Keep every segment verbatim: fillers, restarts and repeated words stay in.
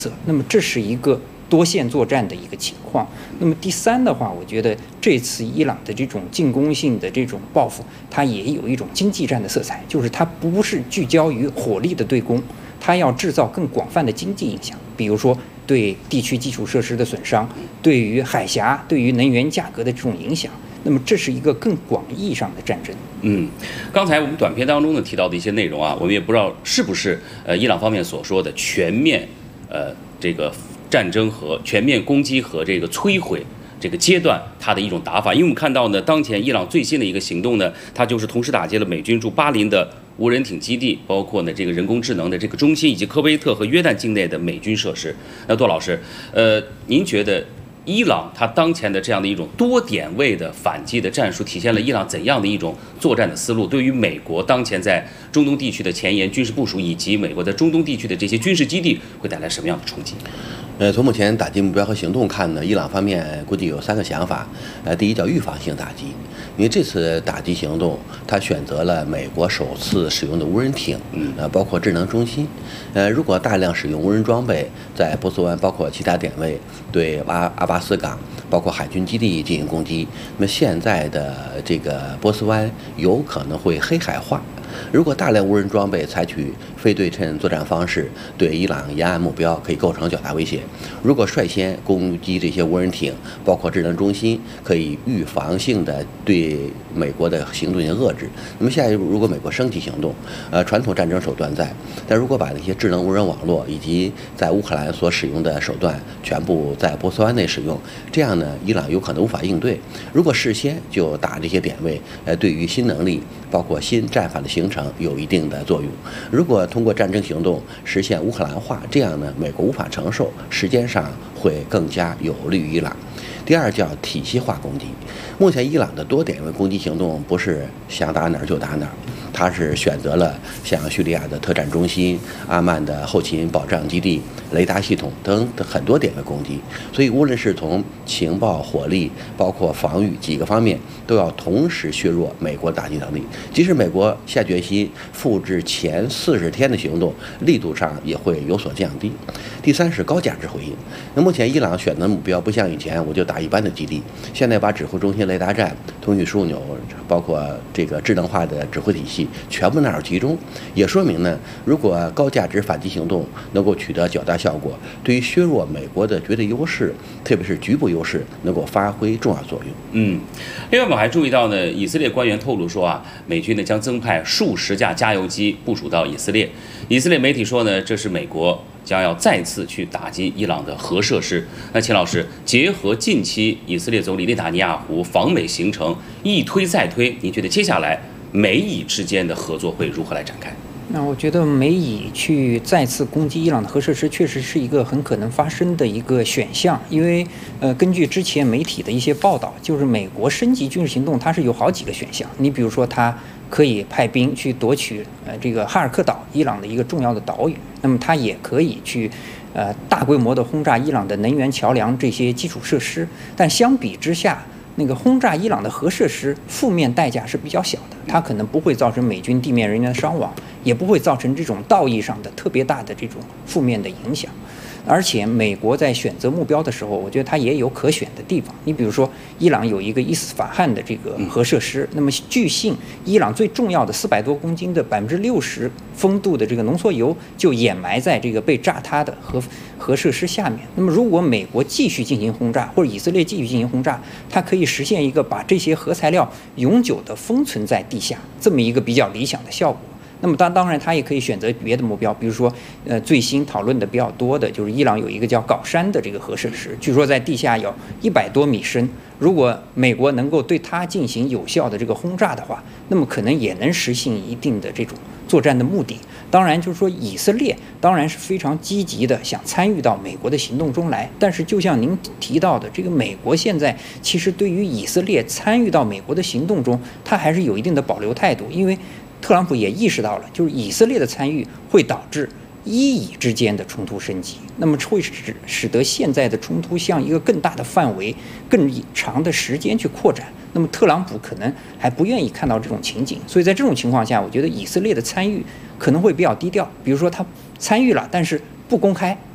那么这是一个多线作战的一个情况。那么第三的话，我觉得这次伊朗的这种进攻性的这种报复，它也有一种经济战的色彩，就是它不是聚焦于火力的对攻，它要制造更广泛的经济影响，比如说对地区基础设施的损伤，对于海峡、对于能源价格的这种影响。那么这是一个更广义上的战争。 嗯，刚才我们短片当中呢提到的一些内容啊，我们也不知道是不是呃伊朗方面所说的全面呃这个战争和全面攻击和这个摧毁这个阶段它的一种打法。因为我们看到呢，当前伊朗最新的一个行动呢，它就是同时打击了美军驻巴林的无人艇基地，包括呢这个人工智能的这个中心，以及科威特和约旦境内的美军设施。那杜老师，呃，您觉得伊朗它当前的这样的一种多点位的反击的战术，体现了伊朗怎样的一种作战的思路？对于美国当前在中东地区的前沿军事部署，以及美国在中东地区的这些军事基地，会带来什么样的冲击？ 呃，从目前打击目标和行动看呢，伊朗方面估计有三个想法。呃，第一叫预防性打击，因为这次打击行动，它选择了美国首次使用的无人艇，呃，包括智能中心。呃，如果大量使用无人装备，在波斯湾包括其他点位对阿阿巴斯港包括海军基地进行攻击，那么现在的这个波斯湾有可能会黑海化。如果大量无人装备采取非对称作战方式，对伊朗沿岸目标可以构成较大威胁。如果率先攻击这些无人艇，包括智能中心，可以预防性的对美国的行动进行遏制。那么下一步，如果美国升级行动，呃，传统战争手段在，但如果把那些智能无人网络以及在乌克兰所使用的手段全部在波斯湾内使用，这样呢，伊朗有可能无法应对。如果事先就打这些点位，呃，对于新能力包括新战法的形成有一定的作用。如果通过战争行动实现乌克兰化，这样呢，美国无法承受，时间上会更加有利于伊朗。第二叫体系化攻击。目前伊朗的多点位攻击行动不是想打哪儿就打哪儿，它是选择了像叙利亚的特战中心、阿曼的后勤保障基地、雷达系统等很多点位攻击。所以无论是从情报、火力，包括防御几个方面，都要同时削弱美国打击能力。即使美国下决心复制前四十天的行动，力度上也会有所降低。第三是高价值回应。那目前伊朗选择的目标不像以前我就打一般的基地，现在把指挥中心、雷达站、通讯枢纽，包括这个智能化的指挥体系全部纳入其中，也说明呢，如果高价值反击行动能够取得较大效果，对于削弱美国的绝对优势，特别是局部优势，能够发挥重要作用。 嗯，另外我们还注意到呢，以色列官员透露说啊，美军呢将增派数十架加油机部署到以色列。以色列媒体说呢，这是美国将要再次去打击伊朗的核设施。那秦老师，结合近期以色列总理内塔尼亚胡访美行程一推再推，您觉得接下来美以之间的合作会如何来展开？ 那我觉得美以去再次攻击伊朗的核设施，确实是一个很可能发生的一个选项。因为，呃，根据之前媒体的一些报道，就是美国升级军事行动，它是有好几个选项。你比如说，它可以派兵去夺取呃这个哈尔克岛，伊朗的一个重要的岛屿。那么它也可以去，呃，大规模的轰炸伊朗的能源桥梁这些基础设施。但相比之下，那个轰炸伊朗的核设施，负面代价是比较小的，它可能不会造成美军地面人员的伤亡，也不会造成这种道义上的特别大的这种负面的影响。而且美国在选择目标的时候，我觉得它也有可选的地方。你比如说，伊朗有一个伊斯法罕的这个核设施，那么据信伊朗最重要的四百多公斤的百分之六十风度的这个浓缩铀就掩埋在这个被炸塌的核核设施下面。那么如果美国继续进行轰炸，或者以色列继续进行轰炸，它可以实现一个把这些核材料永久的封存在地下这么一个比较理想的效果。那么当当然，他也可以选择别的目标，比如说，呃，最新讨论的比较多的就是伊朗有一个叫镐山的这个核设施，据说在地下有一百多米深。如果美国能够对它进行有效的这个轰炸的话，那么可能也能实现一定的这种作战的目的。当然，就是说以色列当然是非常积极的想参与到美国的行动中来，但是就像您提到的，这个美国现在其实对于以色列参与到美国的行动中，它还是有一定的保留态度，因为特朗普也意识到了，就是以色列的参与会导致伊以之间的冲突升级，那么会使使得现在的冲突向一个更大的范围、更长的时间去扩展。那么特朗普可能还不愿意看到这种情景，所以在这种情况下，我觉得以色列的参与可能会比较低调。比如说他参与了，但是不公开，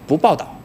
不报道。